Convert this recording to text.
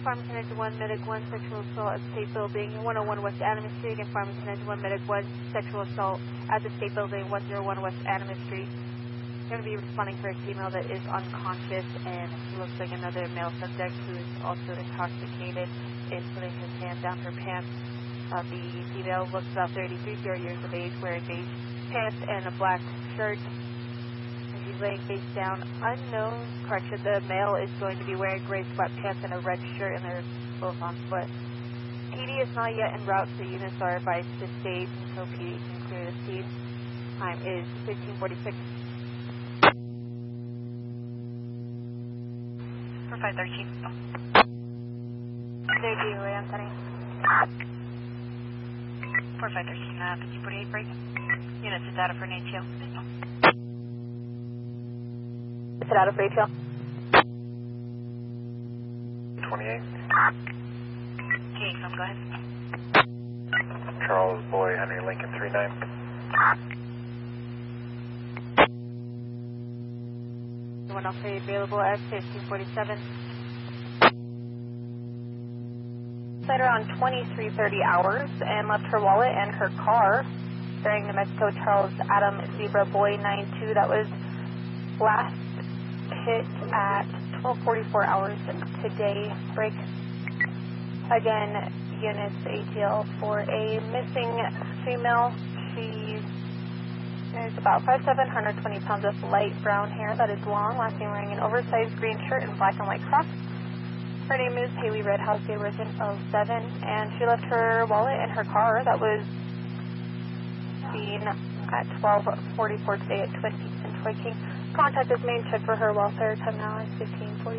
Pharmacy 91, Medic 1, sexual assault at the State Building, 101 West Adams Street. Again, Pharmacy 91, Medic 1, sexual assault at the State Building, 101 West Adams Street. I'm going to be responding for a female that is unconscious, and it looks like another male subject who is also intoxicated is putting his hand down her pants. The female looks about 33 years of age, wearing beige pants and a black shirt. And she's laying face down. Unknown, correction, the male is going to be wearing gray sweatpants and a red shirt, and they're both on foot. PD is not yet en route, so units are advised to stay until PD can clear the scene. Time is 15:46. For 513. Thank you, Anthony. For 513, 1548 break. Units is out of for an ATO. Is it out of for ATO? 28. Okay, go ahead. Charles Boy, Henry Lincoln 39. Anyone else available at 1547? At around 23:30 hours and left her wallet and her car during New Mexico Charles Adam Zebra Boy 92. That was last hit at 12:44 hours today. Break. Again, units ATL for a missing female. She is about 5'7", 120 pounds of light brown hair that is long, last name wearing an oversized green shirt and black and white Crocs. Her name is Haley Redhouse, a resident of 7, and she left her wallet in her car that was seen at 12:44 today at Twin Peaks and Troy King. Contact is made, check for her welfare. Time now is 15:40.